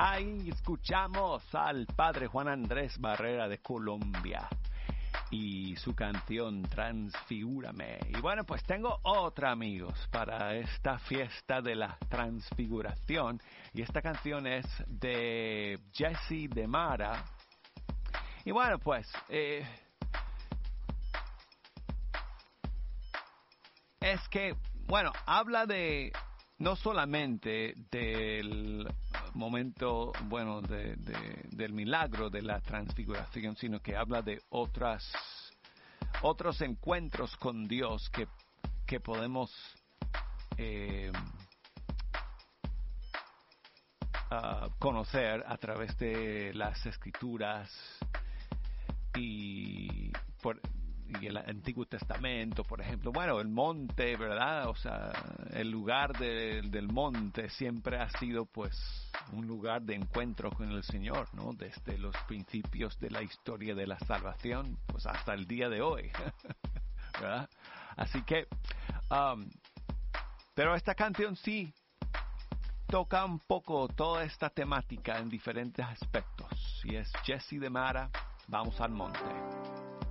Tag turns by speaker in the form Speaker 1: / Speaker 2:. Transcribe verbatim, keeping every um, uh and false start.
Speaker 1: Ahí escuchamos al padre Juan Andrés Barrera de Colombia y su canción Transfigúrame. Y bueno, pues tengo otra, amigos, para esta fiesta de la transfiguración. Y esta canción es de Jesse de Mara. Y bueno, pues eh, es que, bueno, habla de no solamente del momento, bueno, de, de, del milagro de la transfiguración, sino que habla de otras, otros encuentros con Dios que, que podemos eh, uh, conocer a través de las Escrituras y por y el Antiguo Testamento, por ejemplo. Bueno, el monte, ¿verdad? O sea, el lugar de, del monte siempre ha sido, pues, un lugar de encuentro con el Señor, ¿no? Desde los principios de la historia de la salvación, pues, hasta el día de hoy, ¿verdad? Así que, um, pero esta canción sí toca un poco toda esta temática en diferentes aspectos. Y es Jesse de Mara, Vamos al Monte.